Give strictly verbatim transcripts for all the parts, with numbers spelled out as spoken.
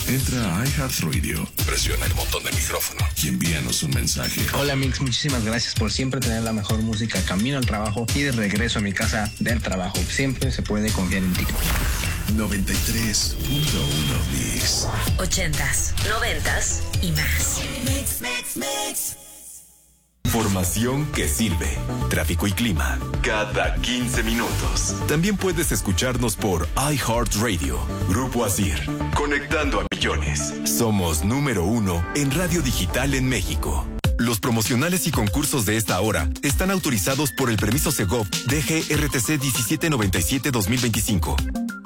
Entra a iHeartRadio, presiona el botón de micrófono y envíanos un mensaje. Hola Mix, muchísimas gracias por siempre tener la mejor música camino al trabajo y de regreso a mi casa del trabajo. Siempre se puede confiar en ti. noventa y tres punto uno Mix. Ochentas, noventas y más. Mix, mix, mix. Información que sirve. Tráfico y clima. Cada quince minutos. También puedes escucharnos por iHeartRadio. Grupo Asir. Conectando a millones. Somos número uno en radio digital en México. Los promocionales y concursos de esta hora están autorizados por el permiso Segov D G R T C diecisiete noventa y siete dos mil veinticinco.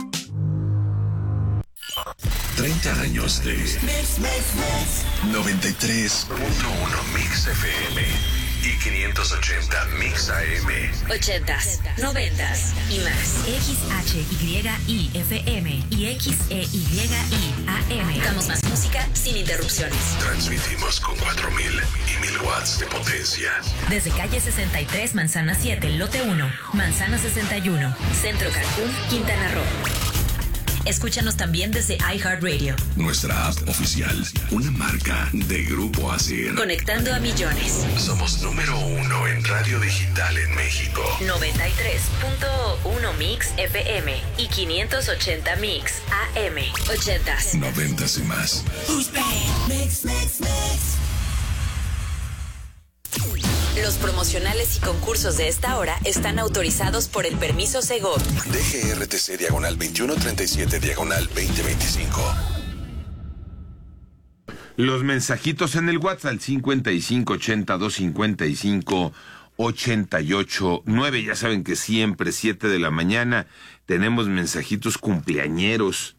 treinta años de Mix, mix, mix. noventa y tres punto uno Mix F M y quinientos ochenta Mix A M. Ochentas, noventas y más. X H Y I F M y X E Y I A M. Damos más música sin interrupciones. Transmitimos con cuatro mil y mil watts de potencia. Desde calle sesenta y tres, manzana siete, lote uno, manzana sesenta y uno. Centro Cancún, Quintana Roo. Escúchanos también desde iHeartRadio. Nuestra app oficial, una marca de Grupo Asir. Conectando a millones. Somos número uno en radio digital en México. noventa y tres punto uno Mix F M y quinientos ochenta Mix A M. Ochentas. Noventas y más. Who's back? Mix, mix, mix. Los promocionales y concursos de esta hora están autorizados por el permiso Segov. D G R T C diagonal veintiuno treinta y siete diagonal veinte veinticinco. Los mensajitos en el WhatsApp al cincuenta y cinco ochenta dos cincuenta y cinco ochenta y ocho nueve. Ya saben que siempre, siete de la mañana, tenemos mensajitos cumpleañeros.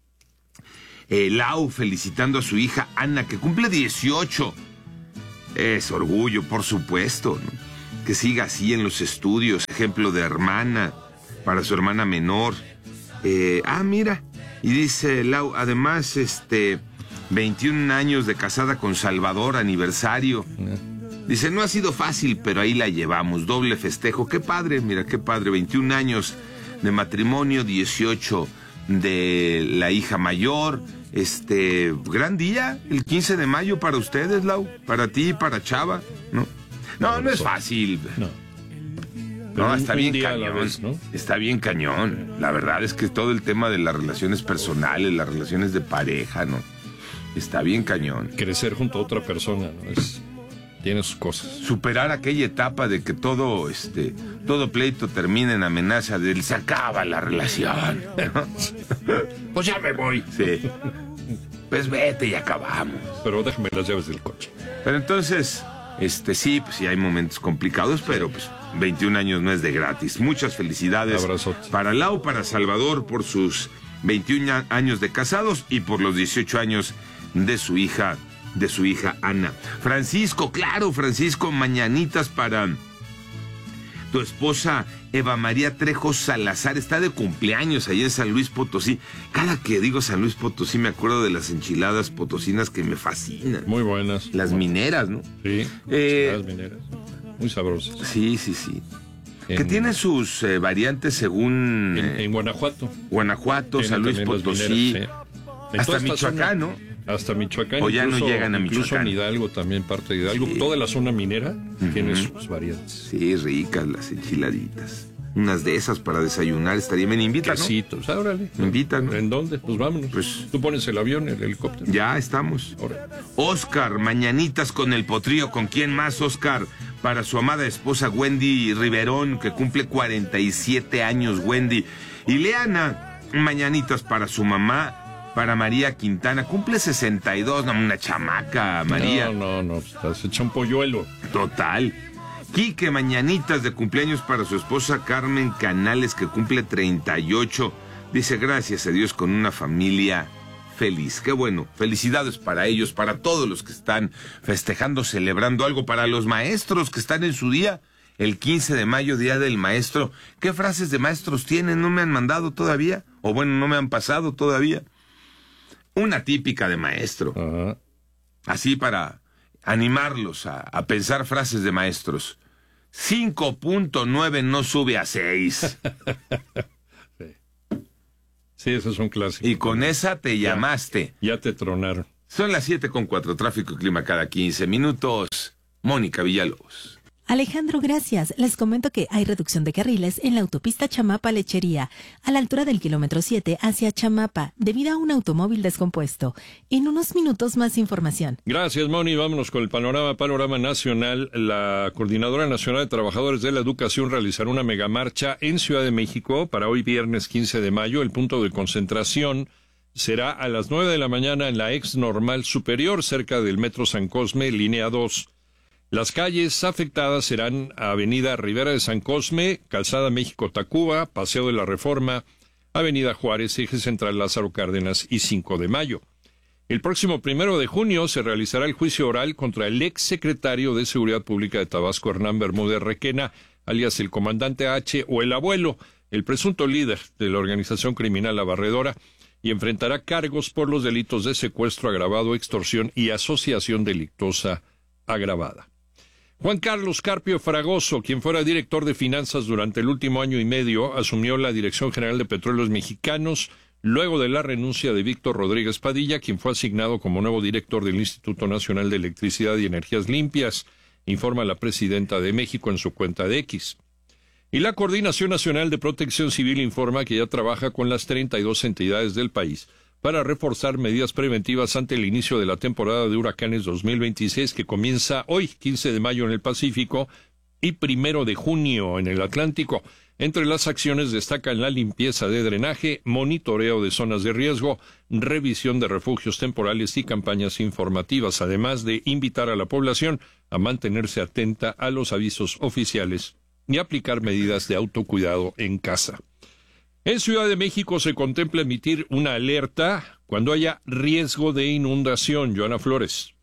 Eh, Lau felicitando a su hija Ana, que cumple dieciocho. Es orgullo, por supuesto, ¿no? Que siga así en los estudios, ejemplo de hermana para su hermana menor. Eh, ah, mira, y dice Lau, además, este, veintiún años de casada con Salvador, aniversario. Dice, no ha sido fácil, pero ahí la llevamos, doble festejo. Qué padre, mira, qué padre, veintiún años de matrimonio, dieciocho de la hija mayor. Este, gran día, el quince de mayo para ustedes, Lau, para ti y para Chava, ¿no? No, no, no es fácil. No. No, está bien cañón, vez, ¿no? Está bien cañón. La verdad es que todo el tema de las relaciones personales, las relaciones de pareja, ¿no? Está bien cañón. Crecer junto a otra persona, ¿no? Es, tiene sus cosas. Superar aquella etapa de que todo, este, todo pleito termina en amenaza de se acaba la relación, ¿no? Pues ya me voy. Sí. Pues vete y acabamos. Pero déjame las llaves del coche. Pero entonces, este, sí, pues sí hay momentos complicados, pero pues veintiún años no es de gratis. Muchas felicidades. Abrazote. Para Lau, para Salvador, por sus veintiún años de casados y por los dieciocho años de su hija, de su hija Ana. Francisco, claro, Francisco, mañanitas para tu esposa Eva María Trejo Salazar. Está de cumpleaños allá en San Luis Potosí. Cada que digo San Luis Potosí me acuerdo de las enchiladas potosinas que me fascinan. Muy buenas. Las buenas. mineras, ¿no? Sí, eh, las mineras. Muy sabrosas. Sí, sí, sí. En, que tiene sus eh, variantes según... En, eh, en Guanajuato. Guanajuato, Tiene San Luis Potosí. Mineras, sí. Hasta Michoacán, ¿no? Hasta Michoacán. O ya incluso, no llegan a Michoacán. Incluso en Hidalgo también, parte de Hidalgo. Sí. Toda la zona minera uh-huh. tiene sus variantes. Sí, ricas las enchiladitas. Unas de esas para desayunar estaría bien. Me invitan, ¿no? Quesitos, órale. Me invitan, ¿no? ¿En dónde? Pues vámonos. Pues, tú pones el avión, el helicóptero. Ya estamos. Órale. Oscar, mañanitas con el potrillo. ¿Con quién más, Oscar? Para su amada esposa Wendy Riverón, que cumple cuarenta y siete años, Wendy. Y Leana, mañanitas para su mamá, para María Quintana. Cumple sesenta y dos, no, una chamaca, María. No, no, no, se echa un polluelo. Total. Quique, mañanitas de cumpleaños para su esposa Carmen Canales, que cumple treinta y ocho. Dice, gracias a Dios, con una familia feliz. Qué bueno, felicidades para ellos, para todos los que están festejando, celebrando algo, para los maestros que están en su día, el quince de mayo, Día del Maestro. ¿Qué frases de maestros tienen? ¿No me han mandado todavía? O bueno, no me han pasado todavía. Una típica de maestro. Uh-huh. Así para animarlos a, a pensar frases de maestros. cinco punto nueve no sube a seis. Sí. Sí, eso es un clásico. Y con esa te ya, llamaste. Ya te tronaron. Son las siete con cuatro, tráfico y clima cada quince minutos. Mónica Villalobos. Alejandro, gracias. Les comento que hay reducción de carriles en la autopista Chamapa-Lechería, a la altura del kilómetro siete hacia Chamapa, debido a un automóvil descompuesto. En unos minutos más información. Gracias, Moni. Vámonos con el panorama, panorama nacional. La Coordinadora Nacional de Trabajadores de la Educación realizará una megamarcha en Ciudad de México para hoy viernes quince de mayo. El punto de concentración será a las nueve de la mañana en la ex Normal Superior, cerca del Metro San Cosme, línea dos. Las calles afectadas serán Avenida Rivera de San Cosme, Calzada México-Tacuba, Paseo de la Reforma, Avenida Juárez, Eje Central Lázaro Cárdenas y cinco de mayo. El próximo primero de junio se realizará el juicio oral contra el ex secretario de Seguridad Pública de Tabasco, Hernán Bermúdez Requena, alias el Comandante H o el Abuelo, el presunto líder de la organización criminal La Barredora, y enfrentará cargos por los delitos de secuestro agravado, extorsión y asociación delictuosa agravada. Juan Carlos Carpio Fragoso, quien fuera director de finanzas durante el último año y medio, asumió la Dirección General de Petróleos Mexicanos luego de la renuncia de Víctor Rodríguez Padilla, quien fue asignado como nuevo director del Instituto Nacional de Electricidad y Energías Limpias, informa la presidenta de México en su cuenta de X. Y la Coordinación Nacional de Protección Civil informa que ya trabaja con las treinta y dos entidades del país para reforzar medidas preventivas ante el inicio de la temporada de huracanes dos mil veintiséis, que comienza hoy, quince de mayo en el Pacífico y primero de junio en el Atlántico. Entre las acciones destacan la limpieza de drenaje, monitoreo de zonas de riesgo, revisión de refugios temporales y campañas informativas, además de invitar a la población a mantenerse atenta a los avisos oficiales y aplicar medidas de autocuidado en casa. En Ciudad de México se contempla emitir una alerta cuando haya riesgo de inundación. Joana Flores.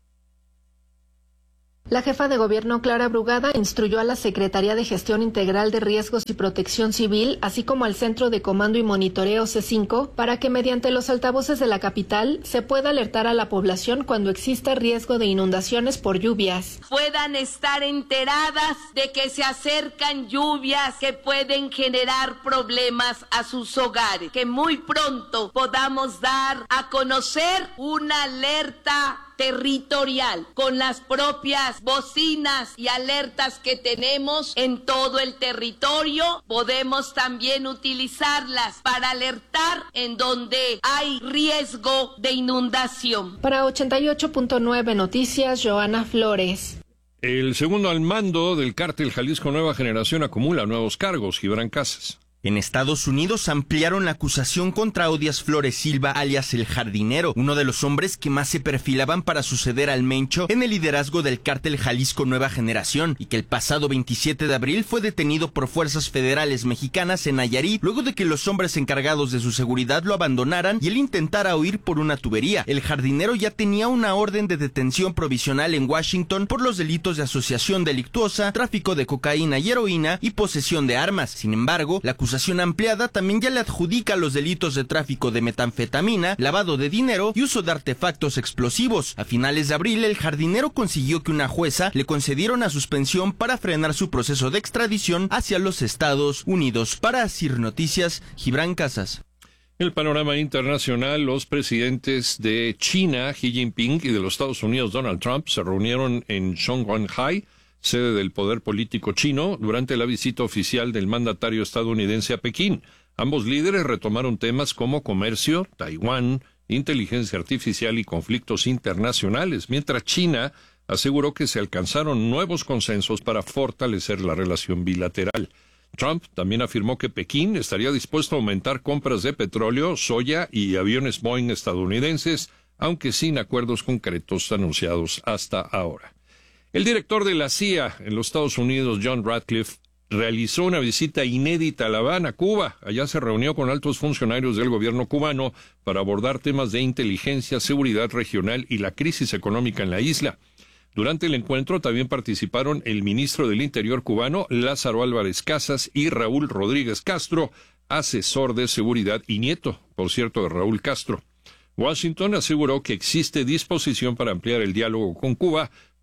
La jefa de gobierno, Clara Brugada, instruyó a la Secretaría de Gestión Integral de Riesgos y Protección Civil, así como al Centro de Comando y Monitoreo C cinco, para que mediante los altavoces de la capital se pueda alertar a la población cuando exista riesgo de inundaciones por lluvias. Puedan estar enteradas de que se acercan lluvias que pueden generar problemas a sus hogares, que muy pronto podamos dar a conocer una alerta territorial con las propias bocinas y alertas que tenemos en todo el territorio. Podemos también utilizarlas para alertar en donde hay riesgo de inundación. Para ochenta y ocho punto nueve Noticias, Joana Flores. El segundo al mando del cártel Jalisco Nueva Generación acumula nuevos cargos. Gibran Casas. En Estados Unidos ampliaron la acusación contra Odias Flores Silva, alias El Jardinero, uno de los hombres que más se perfilaban para suceder al Mencho en el liderazgo del cártel Jalisco Nueva Generación, y que el pasado veintisiete de abril fue detenido por fuerzas federales mexicanas en Nayarit, luego de que los hombres encargados de su seguridad lo abandonaran y él intentara huir por una tubería. El Jardinero ya tenía una orden de detención provisional en Washington por los delitos de asociación delictuosa, tráfico de cocaína y heroína y posesión de armas. Sin embargo, la acusación acusación ampliada también ya le adjudica los delitos de tráfico de metanfetamina, lavado de dinero y uso de artefactos explosivos. A finales de abril, el Jardinero consiguió que una jueza le concediera una suspensión para frenar su proceso de extradición hacia los Estados Unidos. Para Asir Noticias, Gibran Casas. El panorama internacional, los presidentes de China, Xi Jinping, y de los Estados Unidos, Donald Trump, se reunieron en Shanghái, sede del poder político chino, durante la visita oficial del mandatario estadounidense a Pekín. Ambos líderes retomaron temas como comercio, Taiwán, inteligencia artificial y conflictos internacionales, mientras China aseguró que se alcanzaron nuevos consensos para fortalecer la relación bilateral. Trump también afirmó que Pekín estaría dispuesto a aumentar compras de petróleo, soya y aviones Boeing estadounidenses, aunque sin acuerdos concretos anunciados hasta ahora. El director de la C I A en los Estados Unidos, John Ratcliffe, realizó una visita inédita a La Habana, Cuba. Allá se reunió con altos funcionarios del gobierno cubano para abordar temas de inteligencia, seguridad regional y la crisis económica en la isla. Durante el encuentro también participaron el ministro del Interior cubano, Lázaro Álvarez Casas, y Raúl Rodríguez Castro, asesor de seguridad y nieto, por cierto, de Raúl Castro. Washington aseguró que existe disposición para ampliar el diálogo con Cuba,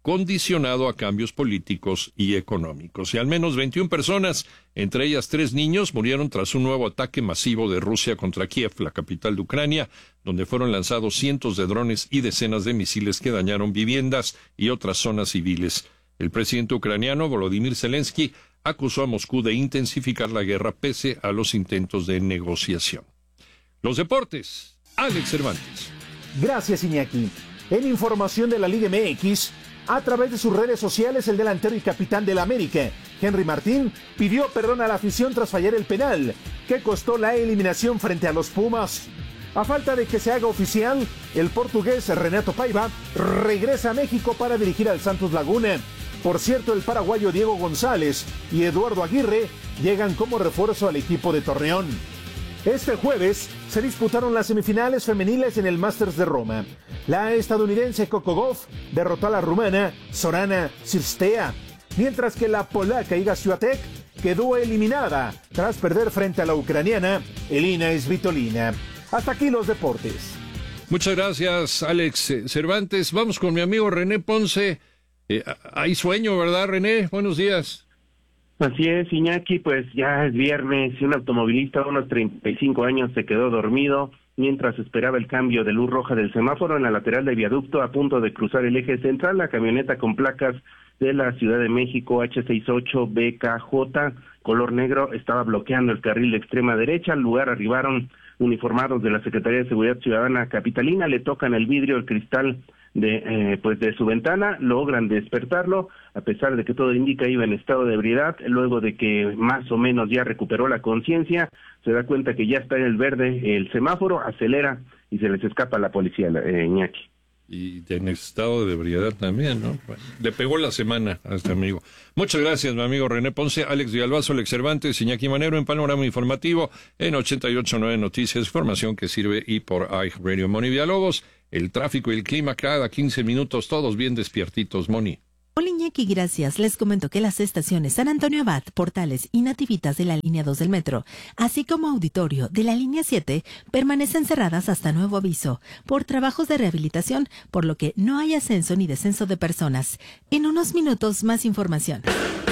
condicionado a cambios políticos y económicos. Y al menos veintiuna personas, entre ellas tres niños, murieron tras un nuevo ataque masivo de Rusia contra Kiev, la capital de Ucrania, donde fueron lanzados cientos de drones y decenas de misiles que dañaron viviendas y otras zonas civiles. El presidente ucraniano, Volodymyr Zelensky, acusó a Moscú de intensificar la guerra pese a los intentos de negociación. Los deportes, Alex Cervantes. Gracias, Iñaki. En información de la Liga M X, a través de sus redes sociales, el delantero y capitán del América, Henry Martín, pidió perdón a la afición tras fallar el penal, que costó la eliminación frente a los Pumas. A falta de que se haga oficial, el portugués Renato Paiva regresa a México para dirigir al Santos Laguna. Por cierto, el paraguayo Diego González y Eduardo Aguirre llegan como refuerzo al equipo de Torreón. Este jueves se disputaron las semifinales femeniles en el Masters de Roma. La estadounidense Coco Gauff derrotó a la rumana Sorana Cirstea, mientras que la polaca Iga Swiatek quedó eliminada tras perder frente a la ucraniana Elina Svitolina. Hasta aquí los deportes. Muchas gracias, Alex Cervantes. Vamos con mi amigo René Ponce. Eh, hay sueño, ¿verdad, René? Buenos días. Así es, Iñaki, pues ya es viernes y un automovilista de unos treinta y cinco años se quedó dormido mientras esperaba el cambio de luz roja del semáforo en la lateral del viaducto a punto de cruzar el eje central. La camioneta con placas de la Ciudad de México H sesenta y ocho B K J color negro estaba bloqueando el carril de extrema derecha. Al lugar arribaron uniformados de la Secretaría de Seguridad Ciudadana capitalina, le tocan el vidrio, el cristal de eh, pues de su ventana, logran despertarlo, a pesar de que todo indica iba en estado de ebriedad. Luego de que más o menos ya recuperó la conciencia, se da cuenta que ya está en el verde el semáforo, acelera y se les escapa a la policía, eh, Iñaki. Y en estado de ebriedad también, ¿no? Bueno, le pegó la semana a este amigo. Muchas gracias, mi amigo René Ponce, Alex Villalbazo, Alex Cervantes, Iñaki Manero en Panorama Informativo en ochenta y ocho punto nueve Noticias, información que sirve y por iHeartRadio. Moni Villalobos, el tráfico y el clima cada quince minutos, todos bien despiertitos, Moni. Hola Iñaki, gracias. Les comento que las estaciones San Antonio Abad, Portales y Nativitas de la línea dos del metro, así como Auditorio de la línea siete, permanecen cerradas hasta nuevo aviso por trabajos de rehabilitación, por lo que no hay ascenso ni descenso de personas. En unos minutos más información.